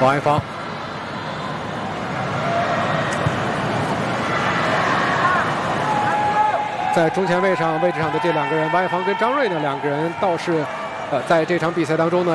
王爱芳。在中前卫位置上的这两个人，王爱芳跟张睿呢，两个人倒是，在这场比赛当中呢。